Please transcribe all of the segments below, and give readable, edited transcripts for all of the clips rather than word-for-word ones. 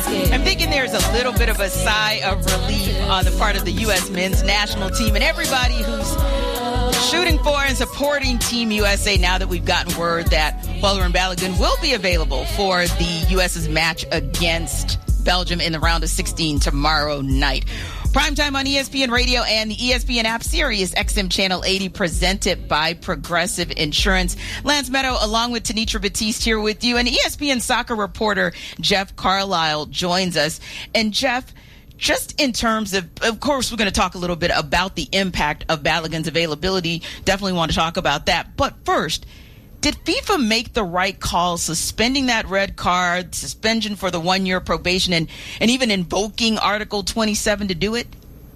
I'm thinking there's a little bit of a sigh of relief on the part of the U.S. men's national team and everybody who's shooting for and supporting Team USA now that we've gotten word that Folarin Balogun will be available for the U.S.'s match against Belgium in the round of 16 tomorrow night. Primetime on ESPN Radio and the ESPN app, Sirius XM Channel 80, presented by Progressive Insurance. Lance Meadow, along with Tanitra Batiste, here with you. And ESPN soccer reporter Jeff Carlisle joins us. And Jeff, just in terms of course, we're going to talk a little bit about the impact of Balogun's availability. Definitely want to talk about that. But first, did FIFA make the right call suspending that red card, suspension for the 1-year probation, and even invoking Article 27 to do it?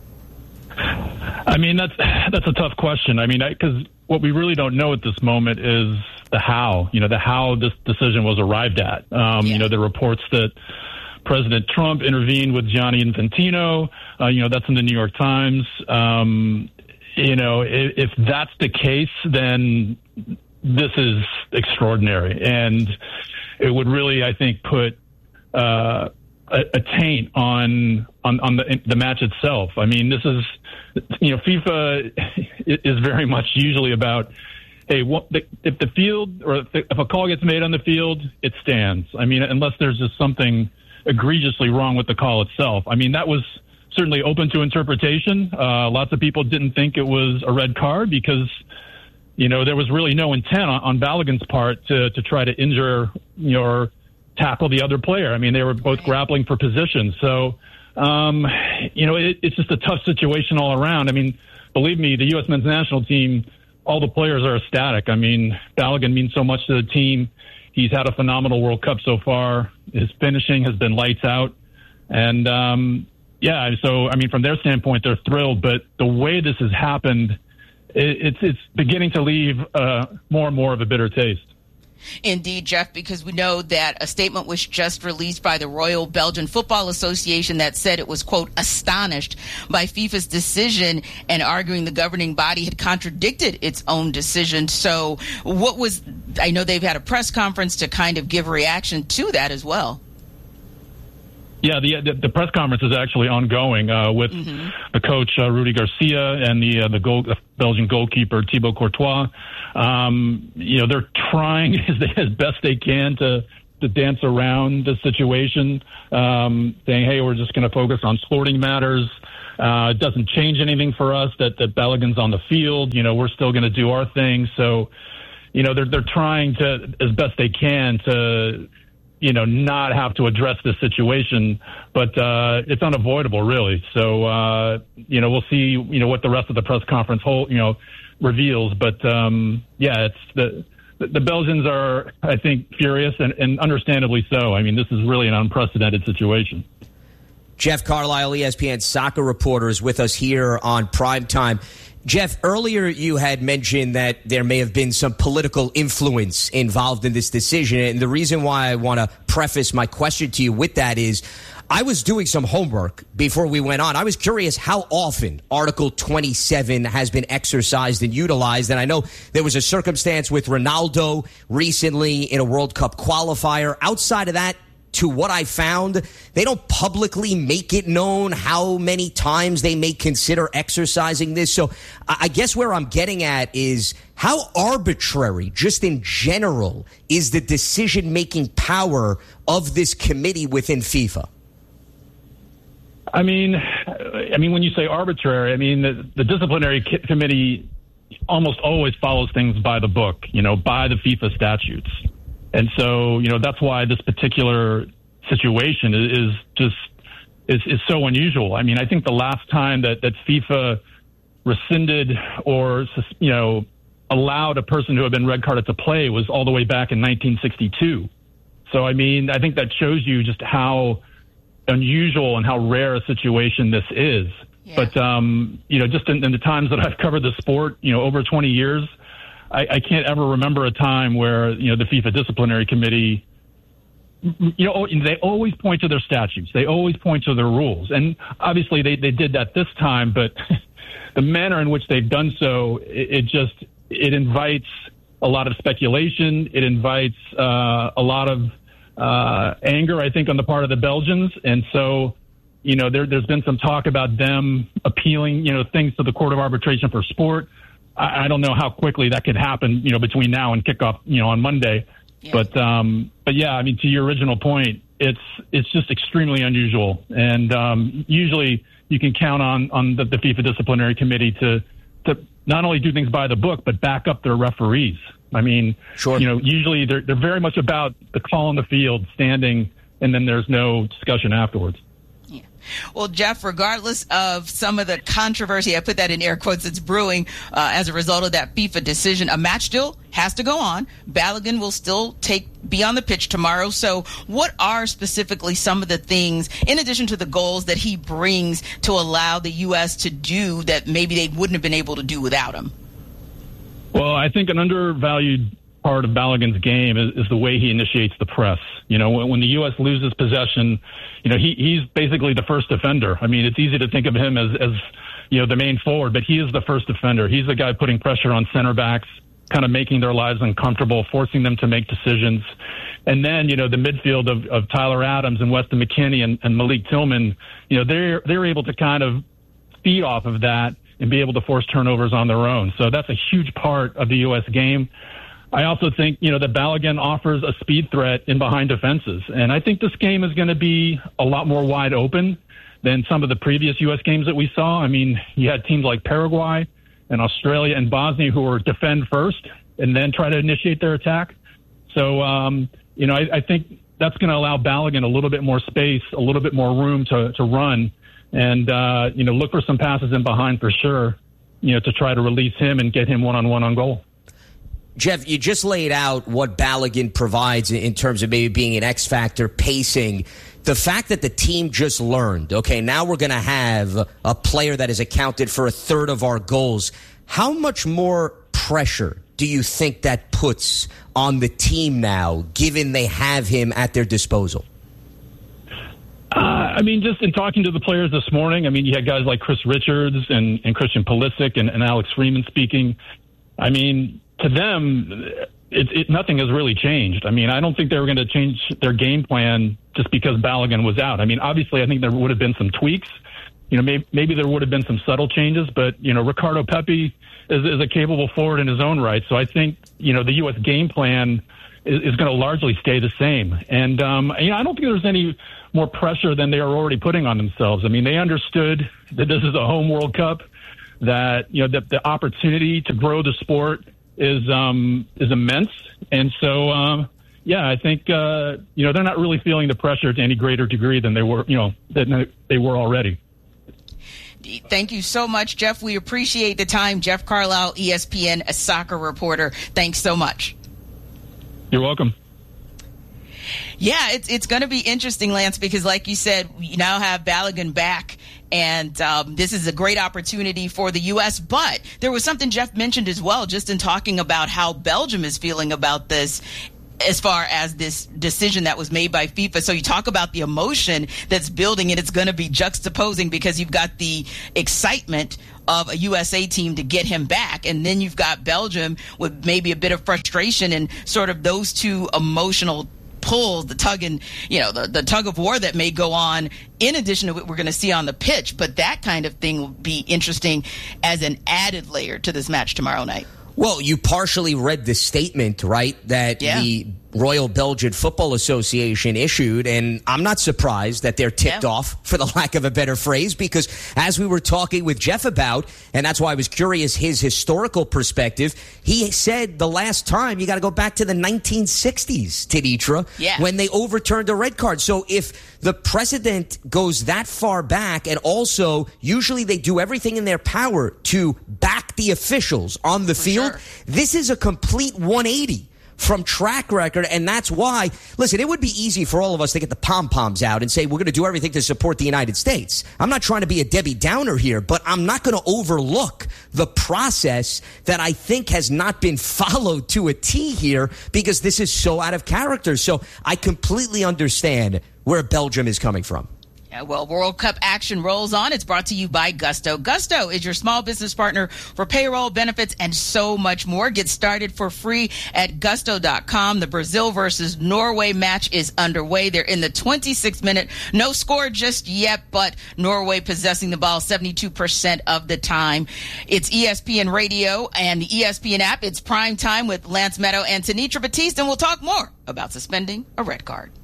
I mean, that's a tough question. I mean, because what we really don't know at this moment is the how this decision was arrived at. The reports that President Trump intervened with Gianni Infantino, that's in the New York Times. If that's the case, then this is extraordinary, and it would really, I think, put a taint on the match itself. I mean, this is, FIFA is very much usually about, hey, if the field or if a call gets made on the field, it stands. I mean, unless there's just something egregiously wrong with the call itself. I mean, that was certainly open to interpretation. Lots of people didn't think it was a red card because there was really no intent on Balogun's part to try to injure or tackle the other player. I mean, they were both grappling for position. So, it's just a tough situation all around. I mean, believe me, the U.S. men's national team, all the players are ecstatic. I mean, Balogun means so much to the team. He's had a phenomenal World Cup so far. His finishing has been lights out. And, so, I mean, from their standpoint, they're thrilled. But the way this has happened, it's beginning to leave more and more of a bitter taste. Indeed, Jeff, because we know that a statement was just released by the Royal Belgian Football Association that said it was, quote, astonished by FIFA's decision and arguing the governing body had contradicted its own decision. So I know they've had a press conference to kind of give reaction to that as well. Yeah, the press conference is actually ongoing with the coach Rudy Garcia and the Belgian goalkeeper Thibaut Courtois. They're trying as best they can to dance around the situation, saying, "Hey, we're just going to focus on sporting matters. It doesn't change anything for us that Balogun's on the field. We're still going to do our thing." So, they're trying to as best they can to not have to address this situation, but it's unavoidable, really. So, we'll see, what the rest of the press conference reveals. But, it's the Belgians are, I think, furious and understandably so. I mean, this is really an unprecedented situation. Jeff Carlisle, ESPN soccer reporter, is with us here on Primetime. Jeff, earlier you had mentioned that there may have been some political influence involved in this decision. And the reason why I want to preface my question to you with that is I was doing some homework before we went on. I was curious how often Article 27 has been exercised and utilized. And I know there was a circumstance with Ronaldo recently in a World Cup qualifier. Outside of that, to what I found, they don't publicly make it known how many times they may consider exercising this. So I guess where I'm getting at is how arbitrary, just in general, is the decision-making power of this committee within FIFA? I mean, when you say arbitrary, I mean, the disciplinary committee almost always follows things by the book, by the FIFA statutes. And so, that's why this particular situation is so unusual. I mean, I think the last time that FIFA rescinded or, allowed a person who had been red carded to play was all the way back in 1962. So, I mean, I think that shows you just how unusual and how rare a situation this is. Yeah. But, just in the times that I've covered the sport, over 20 years, I can't ever remember a time where, the FIFA disciplinary committee, they always point to their statutes. They always point to their rules. And obviously they did that this time, but the manner in which they've done so, it invites a lot of speculation. It invites a lot of anger, I think, on the part of the Belgians. And so, there's been some talk about them appealing, things to the Court of Arbitration for Sport. I don't know how quickly that could happen, between now and kickoff, on Monday. Yeah. But yeah, I mean, to your original point, it's just extremely unusual. And usually you can count on the FIFA Disciplinary Committee to not only do things by the book, but back up their referees. I mean, sure. Usually they're very much about the call on the field, standing, and then there's no discussion afterwards. Yeah. Well, Jeff, regardless of some of the controversy, I put that in air quotes, it's brewing as a result of that FIFA decision, a match still has to go on. Balogun will still be on the pitch tomorrow. So what are specifically some of the things, in addition to the goals, that he brings to allow the U.S. to do that maybe they wouldn't have been able to do without him? Well, I think an undervalued part of Balogun's game is the way he initiates the press. When the U.S. loses possession, he's basically the first defender. I mean, it's easy to think of him as the main forward, but he is the first defender. He's the guy putting pressure on center backs, kind of making their lives uncomfortable, forcing them to make decisions. And then, the midfield of Tyler Adams and Weston McKennie and Malik Tillman, they're able to kind of feed off of that and be able to force turnovers on their own. So that's a huge part of the U.S. game. I also think, that Balogun offers a speed threat in behind defenses. And I think this game is going to be a lot more wide open than some of the previous U.S. games that we saw. I mean, you had teams like Paraguay and Australia and Bosnia who were defend first and then try to initiate their attack. So, I think that's going to allow Balogun a little bit more space, a little bit more room to run. And, look for some passes in behind for sure, to try to release him and get him one-on-one on goal. Jeff, you just laid out what Balogun provides in terms of maybe being an X factor, pacing. The fact that the team just learned, okay, now we're going to have a player that has accounted for a third of our goals. How much more pressure do you think that puts on the team now, given they have him at their disposal? Just in talking to the players this morning, you had guys like Chris Richards and Christian Pulisic and Alex Freeman speaking. To them, nothing has really changed. I don't think they were going to change their game plan just because Balogun was out. Obviously, I think there would have been some tweaks. Maybe there would have been some subtle changes, but, Ricardo Pepi is a capable forward in his own right. So I think, the U.S. game plan is going to largely stay the same. And, I don't think there's any more pressure than they are already putting on themselves. They understood that this is a home World Cup, that, that the opportunity to grow the sport is immense. And so, I think, they're not really feeling the pressure to any greater degree than they were, than they were already. Thank you so much, Jeff. We appreciate the time. Jeff Carlisle, ESPN, a soccer reporter. Thanks so much. You're welcome. Yeah, it's going to be interesting, Lance, because like you said, we now have Balogun back, and this is a great opportunity for the U.S. But there was something Jeff mentioned as well, just in talking about how Belgium is feeling about this as far as this decision that was made by FIFA. So you talk about the emotion that's building, and it's going to be juxtaposing because you've got the excitement of a USA team to get him back, and then you've got Belgium with maybe a bit of frustration, and sort of those two emotional pulls, the tug and the tug of war that may go on in addition to what we're going to see on the pitch. But that kind of thing will be interesting as an added layer to this match tomorrow night. Well, you partially read the statement, right, that the Royal Belgian Football Association issued, and I'm not surprised that they're ticked off, for the lack of a better phrase, because as we were talking with Jeff about, and that's why I was curious his historical perspective, he said the last time you got to go back to the 1960s, Tenitra, when they overturned a red card. So if the precedent goes that far back, and also usually they do everything in their power to back the officials on the field, this is a complete 180 from track record, and that's why, listen, it would be easy for all of us to get the pom-poms out and say we're going to do everything to support the United States. I'm not trying to be a Debbie Downer here, but I'm not going to overlook the process that I think has not been followed to a T here, because this is so out of character. So I completely understand where Belgium is coming from. Well, World Cup action rolls on. It's brought to you by Gusto. Gusto is your small business partner for payroll, benefits, and so much more. Get started for free at gusto.com. The Brazil versus Norway match is underway. They're in the 26th minute. No score just yet, but Norway possessing the ball 72% of the time. It's ESPN Radio and the ESPN app. It's Prime Time with Lance Meadow and Tanitra Batiste, and we'll talk more about suspending a red card.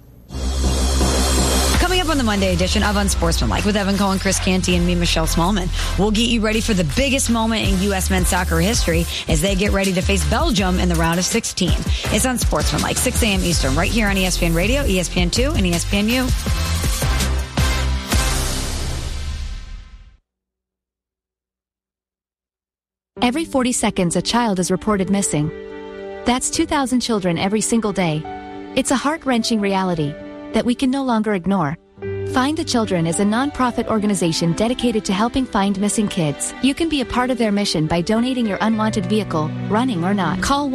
Coming up on the Monday edition of Unsportsmanlike with Evan Cohen, Chris Canty, and me, Michelle Smallman. We'll get you ready for the biggest moment in U.S. men's soccer history as they get ready to face Belgium in the round of 16. It's Unsportsmanlike, 6 a.m. Eastern, right here on ESPN Radio, ESPN2, and ESPNU. Every 40 seconds, a child is reported missing. That's 2,000 children every single day. It's a heart-wrenching reality that we can no longer ignore. Find the Children is a non-profit organization dedicated to helping find missing kids. You can be a part of their mission by donating your unwanted vehicle, running or not. Call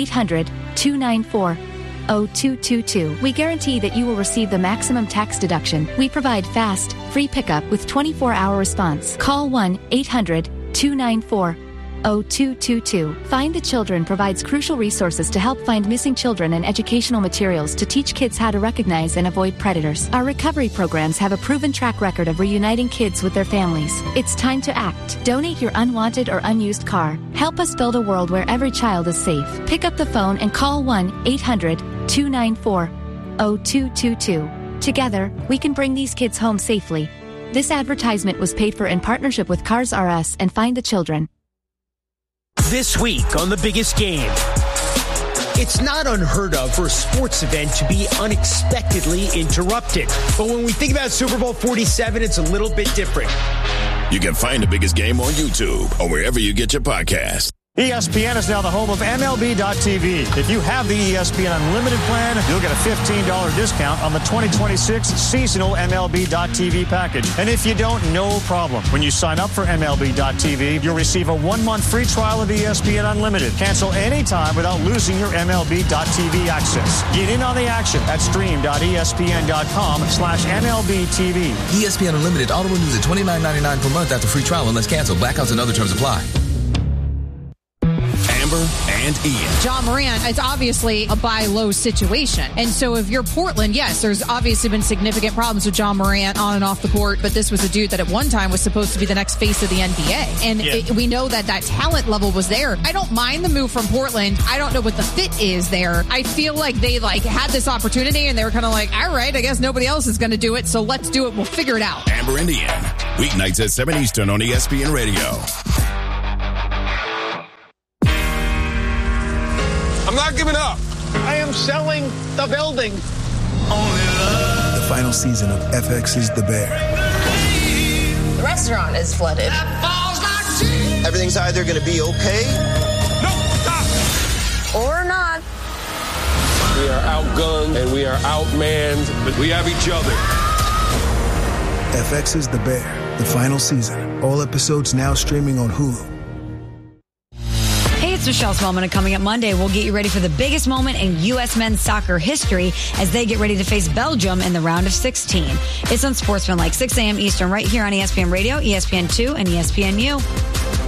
1-800-294-0222. We guarantee that you will receive the maximum tax deduction. We provide fast, free pickup with 24-hour response. Call 1-800-294-0222. Find the Children provides crucial resources to help find missing children and educational materials to teach kids how to recognize and avoid predators. Our recovery programs have a proven track record of reuniting kids with their families. It's time to act. Donate your unwanted or unused car. Help us build a world where every child is safe. Pick up the phone and call 1-800-294-0222. Together, we can bring these kids home safely. This advertisement was paid for in partnership with Cars R Us and Find the Children. This week on The Biggest Game. It's not unheard of for a sports event to be unexpectedly interrupted. But when we think about Super Bowl 47, it's a little bit different. You can find The Biggest Game on YouTube or wherever you get your podcasts. ESPN is now the home of MLB.tv. If you have the ESPN Unlimited plan, you'll get a $15 discount on the 2026 seasonal MLB.tv package. And if you don't, no problem. When you sign up for MLB.tv, you'll receive a 1-month free trial of ESPN Unlimited. Cancel anytime without losing your MLB.tv access. Get in on the action at stream.espn.com/MLBTV. ESPN Unlimited auto renews at $29.99 per month after free trial unless canceled. Blackouts and other terms apply. Amber and Ian. Ja Morant, it's obviously a buy low situation. And so if you're Portland, yes, there's obviously been significant problems with Ja Morant on and off the court, but this was a dude that at one time was supposed to be the next face of the NBA. And we know that talent level was there. I don't mind the move from Portland. I don't know what the fit is there. I feel like they had this opportunity and they were kind of like, all right, I guess nobody else is going to do it, so let's do it. We'll figure it out. Amber and Ian. Weeknights at 7 Eastern on ESPN Radio. I'm not giving up. I am selling the building. The final season of FX is The Bear. The restaurant is flooded. Everything's either going to be okay. Or not. We are outgunned and we are outmanned, but we have each other. FX is The Bear. The final season. All episodes now streaming on Hulu. Hey, it's Michelle Smallman, and coming up Monday, we'll get you ready for the biggest moment in U.S. men's soccer history as they get ready to face Belgium in the round of 16. It's Unsportsmanlike, 6 a.m. Eastern, right here on ESPN Radio, ESPN2, and ESPNU.